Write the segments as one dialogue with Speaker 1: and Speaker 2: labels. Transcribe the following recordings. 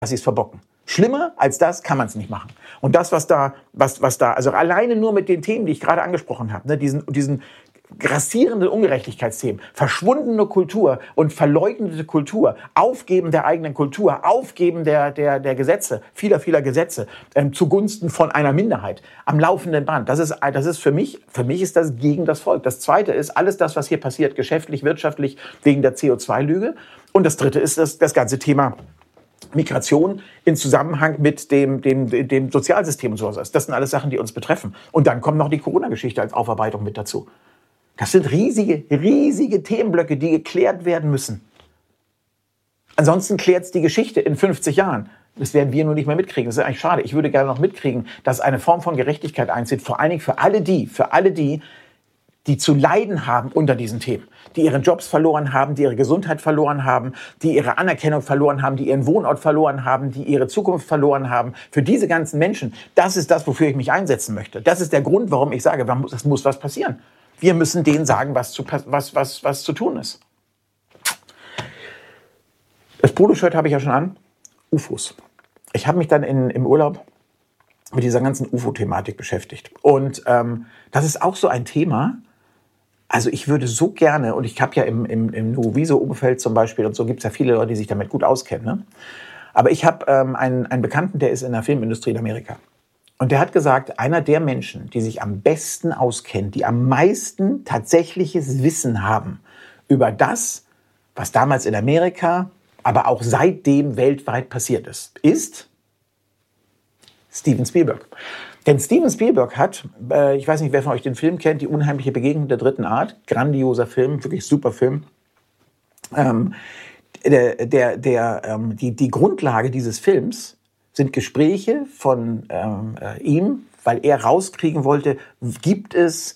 Speaker 1: sie es verbocken. Schlimmer als das kann man es nicht machen. Und das, was da, also alleine nur mit den Themen, die ich gerade angesprochen habe, ne, diesen grassierenden Ungerechtigkeitsthemen, verschwundene Kultur und verleugnete Kultur, Aufgeben der eigenen Kultur, Aufgeben der Gesetze, vieler Gesetze, zugunsten von einer Minderheit am laufenden Band. Das ist für mich ist das gegen das Volk. Das Zweite ist alles das, was hier passiert, geschäftlich, wirtschaftlich, wegen der CO2-Lüge. Und das Dritte ist das ganze Thema Migration in Zusammenhang mit dem Sozialsystem und sowas. Das sind alles Sachen, die uns betreffen. Und dann kommt noch die Corona-Geschichte als Aufarbeitung mit dazu. Das sind riesige Themenblöcke, die geklärt werden müssen. Ansonsten klärt es die Geschichte in 50 Jahren. Das werden wir nur nicht mehr mitkriegen. Das ist eigentlich schade. Ich würde gerne noch mitkriegen, dass eine Form von Gerechtigkeit einzieht, vor allen Dingen für alle die zu leiden haben unter diesen Themen, die ihre Jobs verloren haben, die ihre Gesundheit verloren haben, die ihre Anerkennung verloren haben, die ihren Wohnort verloren haben, die ihre Zukunft verloren haben. Für diese ganzen Menschen, das ist das, wofür ich mich einsetzen möchte. Das ist der Grund, warum ich sage, es muss was passieren. Wir müssen denen sagen, was zu tun ist. Das Poloshirt habe ich ja schon an. UFOs. Ich habe mich dann im Urlaub mit dieser ganzen UFO-Thematik beschäftigt. Und das ist auch so ein Thema. Also ich würde so gerne, und ich habe ja im Nuoviso-Umfeld zum Beispiel, und so gibt es ja viele Leute, die sich damit gut auskennen. Ne? Aber ich habe einen Bekannten, der ist in der Filmindustrie in Amerika. Und der hat gesagt, einer der Menschen, die sich am besten auskennen, die am meisten tatsächliches Wissen haben über das, was damals in Amerika, aber auch seitdem weltweit passiert ist Steven Spielberg. Denn Steven Spielberg hat, ich weiß nicht, wer von euch den Film kennt, Die unheimliche Begegnung der dritten Art. Grandioser Film, wirklich super Film. Die Grundlage dieses Films sind Gespräche von ihm, weil er rauskriegen wollte, gibt es,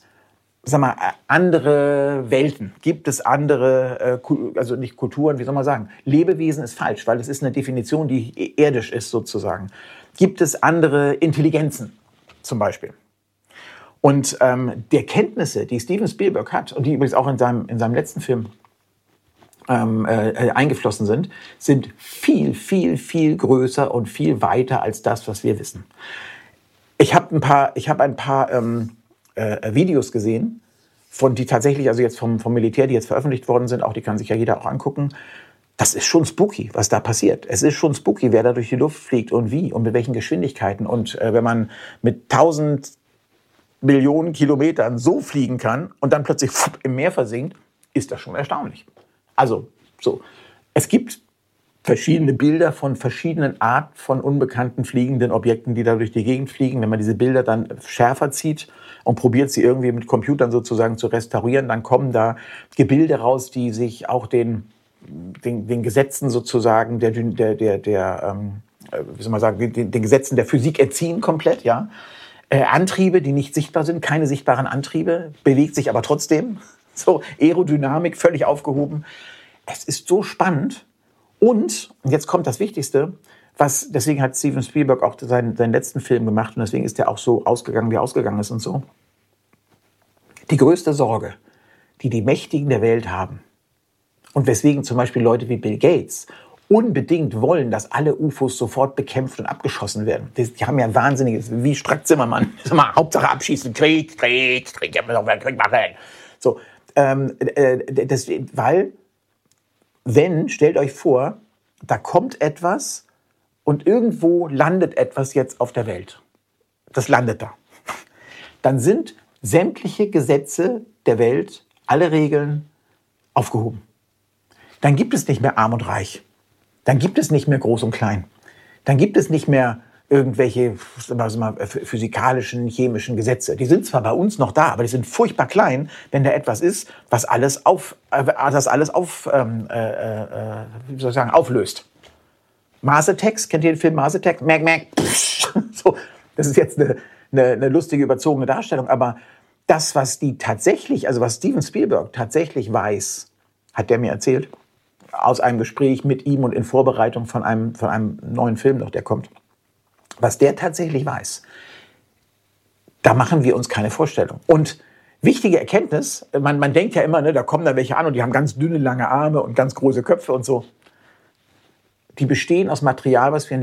Speaker 1: andere Welten, gibt es andere, also nicht Kulturen, wie soll man sagen, Lebewesen ist falsch, weil es ist eine Definition, die irdisch ist sozusagen. Gibt es andere Intelligenzen zum Beispiel? Und der Kenntnisse, die Steven Spielberg hat, und die übrigens auch in seinem letzten Film eingeflossen sind viel größer und viel weiter als das, was wir wissen. Ich habe ein paar Videos gesehen, die tatsächlich, also jetzt vom Militär, die jetzt veröffentlicht worden sind, auch die kann sich ja jeder auch angucken. Das ist schon spooky, was da passiert. Es ist schon spooky, wer da durch die Luft fliegt und wie und mit welchen Geschwindigkeiten. Und wenn man mit 1000 Millionen Kilometern so fliegen kann und dann plötzlich im Meer versinkt, ist das schon erstaunlich. Also, so. Es gibt verschiedene Bilder von verschiedenen Arten von unbekannten fliegenden Objekten, die da durch die Gegend fliegen. Wenn man diese Bilder dann schärfer zieht und probiert sie irgendwie mit Computern sozusagen zu restaurieren, dann kommen da Gebilde raus, die sich auch den Gesetzen sozusagen den Gesetzen der Physik entziehen komplett, ja. Antriebe, die nicht sichtbar sind, keine sichtbaren Antriebe, bewegt sich aber trotzdem. So, Aerodynamik völlig aufgehoben. Es ist so spannend. Und jetzt kommt das Wichtigste, deswegen hat Steven Spielberg auch seinen letzten Film gemacht und deswegen ist der auch so ausgegangen, wie er ausgegangen ist und so. Die größte Sorge, die Mächtigen der Welt haben und weswegen zum Beispiel Leute wie Bill Gates unbedingt wollen, dass alle UFOs sofort bekämpft und abgeschossen werden. Die haben ja wahnsinniges, wie Strack Zimmermann. Hauptsache abschießen, Krieg machen. So, weil, stellt euch vor, da kommt etwas und irgendwo landet etwas jetzt auf der Welt. Das landet da. Dann sind sämtliche Gesetze der Welt, alle Regeln aufgehoben. Dann gibt es nicht mehr Arm und Reich. Dann gibt es nicht mehr Groß und Klein. Dann gibt es nicht mehr irgendwelche physikalischen, chemischen Gesetze. Die sind zwar bei uns noch da, aber die sind furchtbar klein, wenn da etwas ist, was alles auflöst. Mars Attacks, kennt ihr den Film Mars Attacks? So, das ist jetzt eine lustige, überzogene Darstellung, aber das, was was Steven Spielberg tatsächlich weiß, hat der mir erzählt, aus einem Gespräch mit ihm und in Vorbereitung von einem neuen Film noch, der kommt. Was der tatsächlich weiß, da machen wir uns keine Vorstellung. Und wichtige Erkenntnis, man denkt ja immer, da kommen da welche an und die haben ganz dünne, lange Arme und ganz große Köpfe und so. die bestehen aus Material, was wir